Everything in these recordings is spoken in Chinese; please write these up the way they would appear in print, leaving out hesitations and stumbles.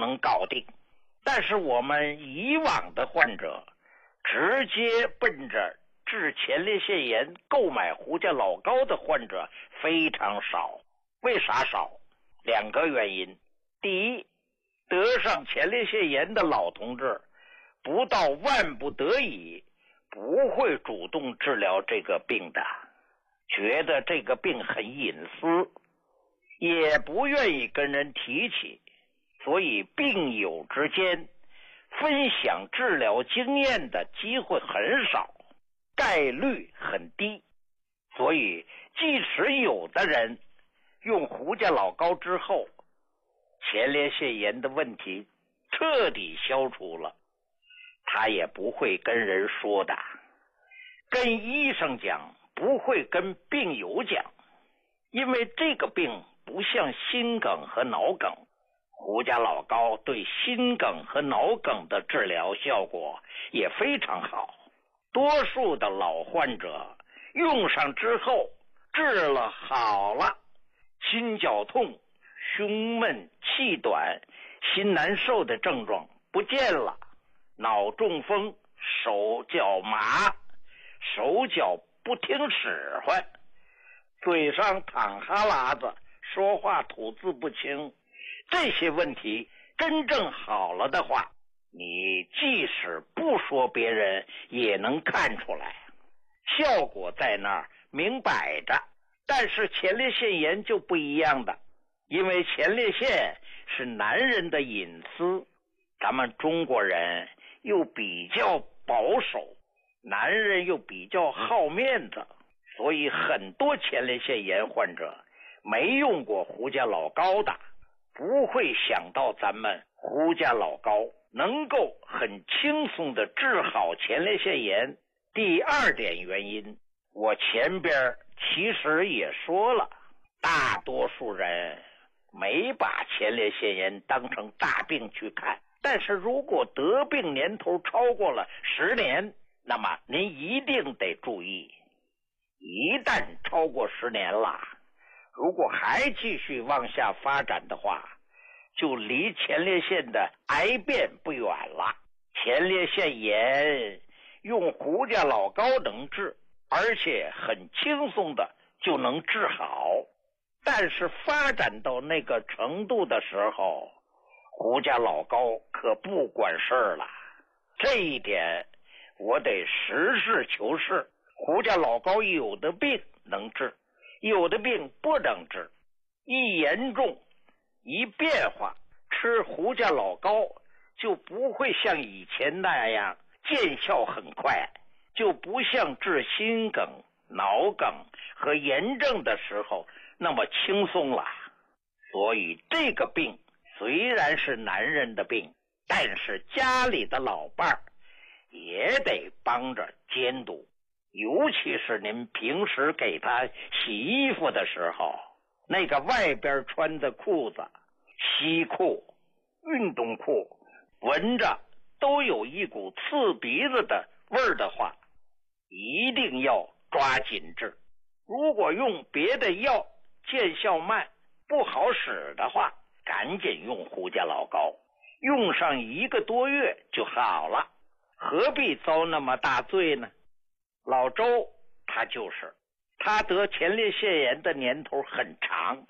能搞定。但是我们以往的患者直接奔着治前列腺炎购买胡家老膏的患者非常少。为啥少？2个原因。第一，得上前列腺炎的老同志不到万不得已不会主动治疗这个病的，觉得这个病很隐私，也不愿意跟人提起，所以病友之间分享治疗经验的机会很少，概率很低。所以即使有的人用胡家老膏之后，前列腺炎的问题彻底消除了，他也不会跟人说的，跟医生讲，不会跟病友讲。因为这个病不像心梗和脑梗，胡家老膏对心梗和脑梗的治疗效果也非常好，多数的老患者用上之后治了好了，心绞痛、胸闷、气短、心难受的症状不见了，脑中风、手脚麻、手脚不听使唤，嘴上淌哈喇子，说话吐字不清，这些问题真正好了的话，你即使不说别人也能看出来，效果在那儿明摆着。但是前列腺炎就不一样的，因为前列腺是男人的隐私，咱们中国人又比较保守，男人又比较好面子，所以很多前列腺炎患者没用过胡家老膏的，不会想到咱们胡家老膏能够很轻松的治好前列腺炎。第二点原因，我前边其实也说了，大多数人没把前列腺炎当成大病去看，但是如果得病年头超过了10年，那么您一定得注意，一旦超过10年了，如果还继续往下发展的话，就离前列腺的癌变不远了。前列腺炎用胡家老膏能治，而且很轻松的就能治好。但是发展到那个程度的时候，胡家老膏可不管事儿了。这一点我得实事求是，胡家老膏有的病能治，有的病不能治。一严重一变化，吃胡家老膏就不会像以前那样见效很快，就不像治心梗、脑梗和炎症的时候那么轻松了。所以这个病虽然是男人的病，但是家里的老伴儿也得帮着监督，尤其是您平时给他洗衣服的时候，那个外边穿的裤子、西裤、运动裤闻着都有一股刺鼻子的味儿的话，一定要抓紧治。如果用别的药见效慢不好使的话，赶紧用胡家老膏，用上1个多月就好了，何必遭那么大罪呢？老周他他得前列腺炎的年头很长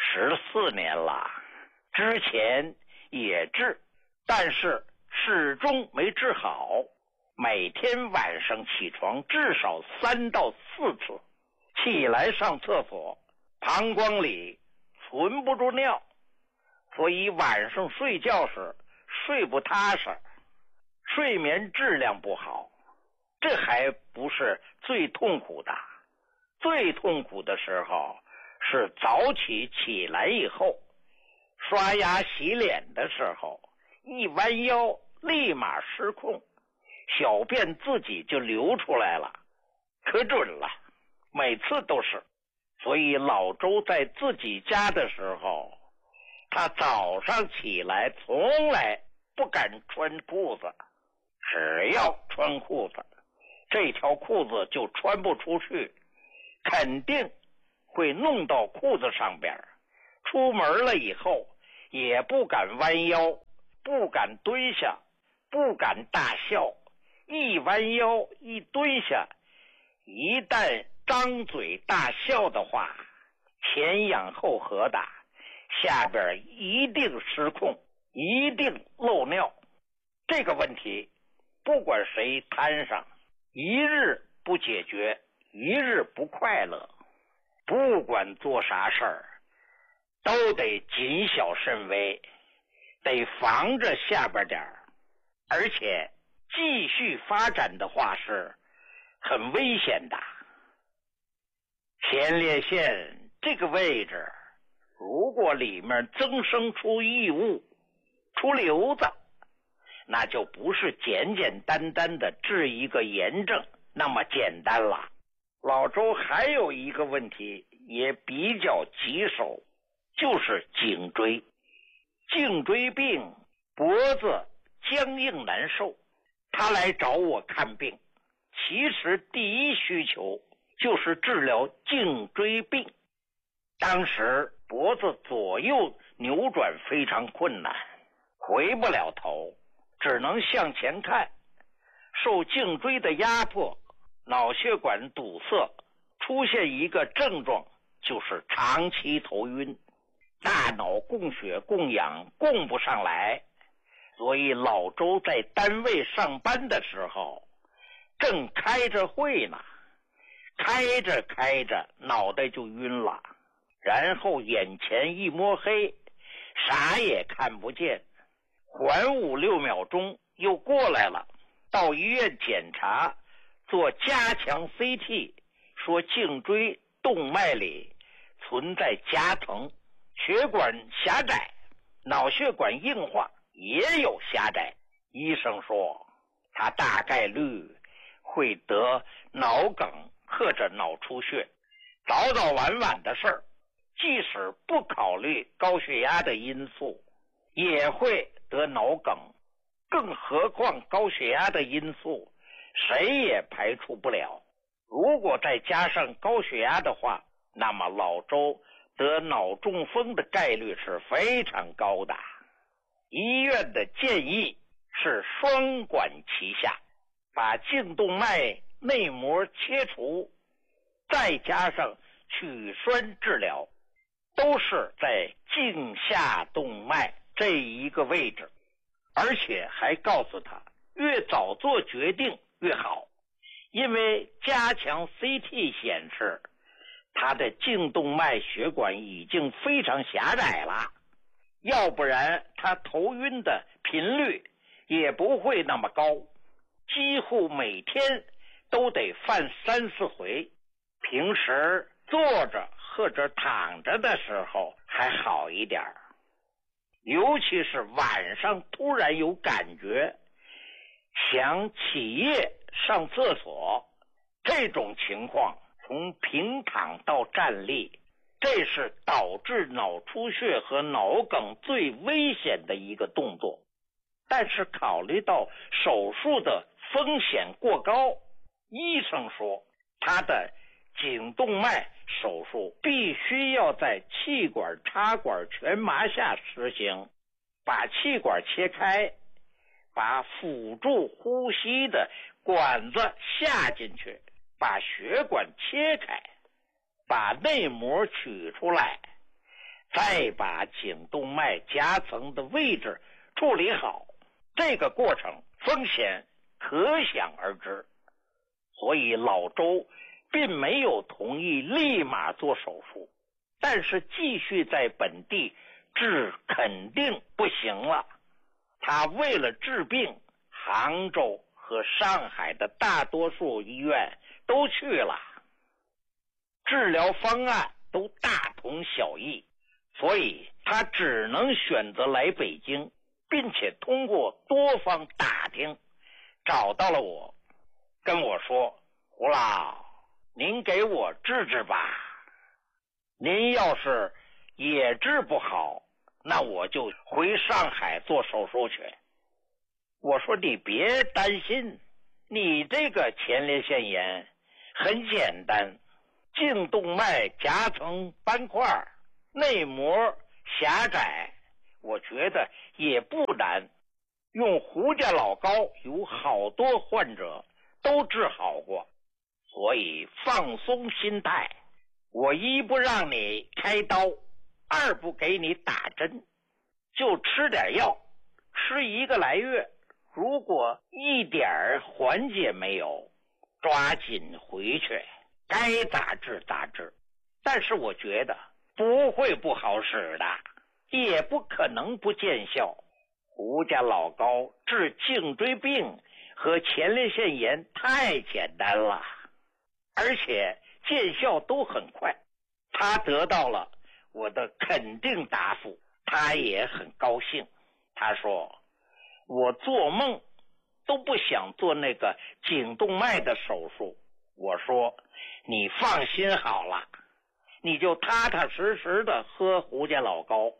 ，14年了，之前也治，但是始终没治好，每天晚上起床至少3到4次，起来上厕所，膀胱里存不住尿，所以晚上睡觉时睡不踏实，睡眠质量不好。这还不是最痛苦的，最痛苦的时候是早起来以后，刷牙洗脸的时候，一弯腰立马失控，小便自己就流出来了，可准了，每次都是。所以老周在自己家的时候，他早上起来从来不敢穿裤子，只要穿裤子，这条裤子就穿不出去，肯定会弄到裤子上边。出门了以后也不敢弯腰， 不敢蹲下，不敢大笑，一弯腰一蹲下，一旦张嘴大笑的话，前仰后合的，下边一定失控，一定漏尿。这个问题不管谁摊上，一日不解决，一日不快乐。不管做啥事儿，都得谨小慎微，得防着下边点儿，而且继续发展的话是很危险的。前列腺这个位置，如果里面增生出异物，出瘤子，那就不是简简单单的治一个炎症那么简单了。老周还有一个问题也比较棘手，就是颈椎。颈椎病，脖子僵硬难受，他来找我看病，其实第一需求就是治疗颈椎病。当时脖子左右扭转非常困难，回不了头，只能向前看。受颈椎的压迫，脑血管堵塞，出现一个症状，就是长期头晕，大脑供血供氧供不上来。所以老周在单位上班的时候，正开着会呢，开着开着脑袋就晕了，然后眼前一摸黑，啥也看不见，缓5-6秒钟又过来了。到医院检查，做加强 CT， 说颈椎动脉里存在夹层，血管狭窄，脑血管硬化也有狭窄。医生说他大概率会得脑梗或者脑出血，早早晚晚的事儿。即使不考虑高血压的因素，也会得脑梗，更何况高血压的因素谁也排除不了。如果再加上高血压的话，那么老周得脑中风的概率是非常高的。医院的建议是双管齐下，把颈动脉内膜切除，再加上取栓治疗，都是在颈下动脉这一个位置。而且还告诉他越早做决定越好，因为加强 CT 显示他的颈动脉血管已经非常狭窄了，要不然他头晕的频率也不会那么高，几乎每天都得犯3-4回。平时坐着或者躺着的时候还好一点，尤其是晚上突然有感觉想起夜上厕所，这种情况从平躺到站立，这是导致脑出血和脑梗最危险的一个动作。但是考虑到手术的风险过高，医生说他的颈动脉手术必须要在气管插管全麻下实行，把气管切开，把辅助呼吸的管子下进去，把血管切开，把内膜取出来，再把颈动脉夹层的位置处理好。这个过程风险可想而知，所以老周并没有同意立马做手术，但是继续在本地治肯定不行了。他为了治病，杭州和上海的大多数医院都去了，治疗方案都大同小异，所以他只能选择来北京，并且通过多方打听找到了我，跟我说：胡老，您给我治治吧，您要是也治不好，那我就回上海做手术去。我说你别担心，你这个前列腺炎很简单，颈动脉夹层斑块，内膜狭窄，我觉得也不难， 用胡家老膏有好多患者都治好过，所以放松心态。我一不让你开刀，二不给你打针，就吃点药，吃1个来月，如果一点缓解没有，抓紧回去，该咋治咋治。但是我觉得不会不好使的，也不可能不见效。胡家老膏治颈椎病和前列腺炎太简单了，而且见效都很快。他得到了我的肯定答复，他也很高兴。他说，我做梦都不想做那个颈动脉的手术。我说，你放心好了，你就踏踏实实的喝胡家老膏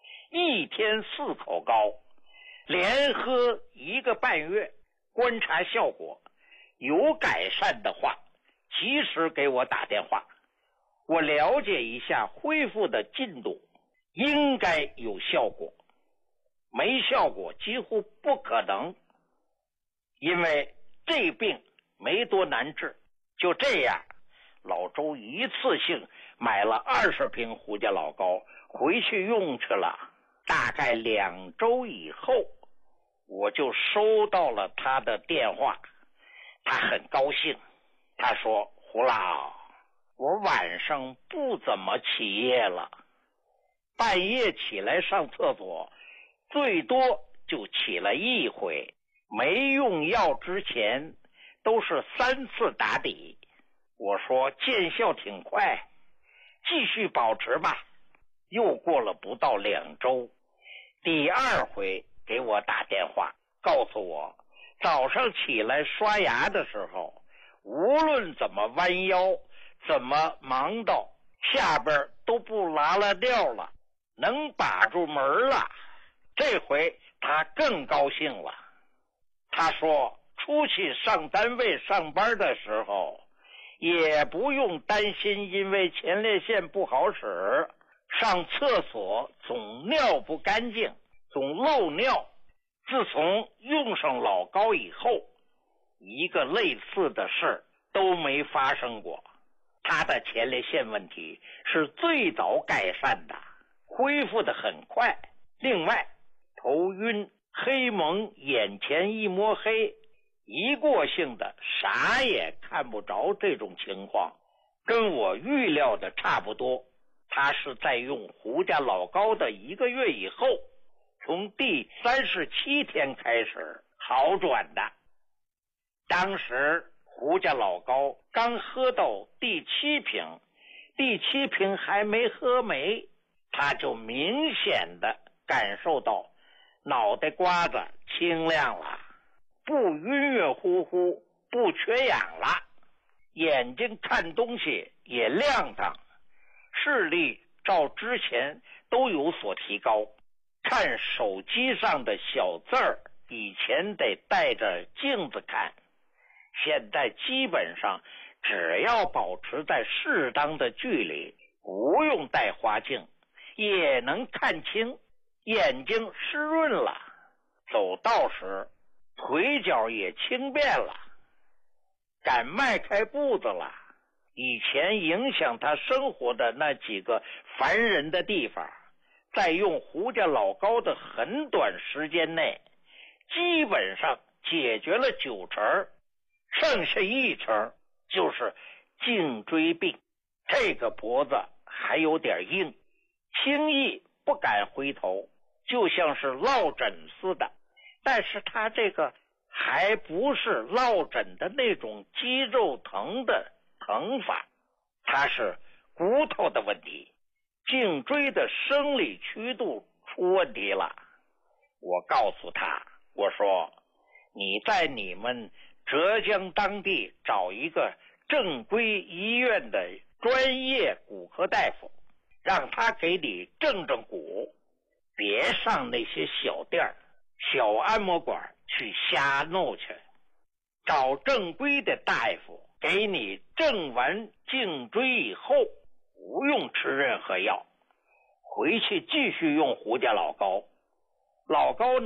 ，1天4口膏，连喝1个半月，观察效果，有改善的话及时给我打电话，我了解一下恢复的进度，应该有效果，没效果几乎不可能，因为这病没多难治。就这样，老周一次性买了20瓶胡家老膏回去用去了。大概2周以后，我就收到了他的电话，他很高兴。他说，胡老，我晚上不怎么起夜了，半夜起来上厕所最多就起了1回，没用药之前都是3次打底。我说，见效挺快，继续保持吧。又过了不到2周，第2回给我打电话，告诉我早上起来刷牙的时候，无论怎么弯腰，怎么忙到下边都不拉了尿了，能把住门了。这回他更高兴了。他说，出去上单位上班的时候，也不用担心因为前列腺不好使，上厕所总尿不干净，总漏尿。自从用上老膏以后，一个类似的事都没发生过。他的前列腺问题是最早改善的，恢复得很快。另外，头晕、黑蒙、眼前一摸黑，一过性的啥也看不着，这种情况跟我预料的差不多。他是在用胡家老膏的1个月以后，从第37天开始好转的。当时胡家老膏刚喝到第7瓶，第7瓶还没喝没，他就明显的感受到脑袋瓜子清亮了，不晕晕乎乎，不缺氧了，眼睛看东西也亮堂，视力照之前都有所提高。看手机上的小字儿，以前得带着镜子看，现在基本上只要保持在适当的距离，不用带花镜也能看清，眼睛湿润了，走道时腿脚也轻便了，敢迈开步子了。以前影响他生活的那几个烦人的地方，在用胡家老膏的很短时间内基本上解决了90%，剩下1%就是颈椎病。这个脖子还有点硬，轻易不敢回头，就像是落枕似的。但是他这个还不是落枕的那种肌肉疼的疼法，它是骨头的问题，颈椎的生理曲度出问题了。我告诉他，我说，你在你们浙江当地找一个正规医院的专业骨科大夫，让他给你正骨，别上那些小店小按摩馆去瞎弄去，找正规的大夫给你正完颈椎以后，不用吃任何药，回去继续用胡家老膏。老膏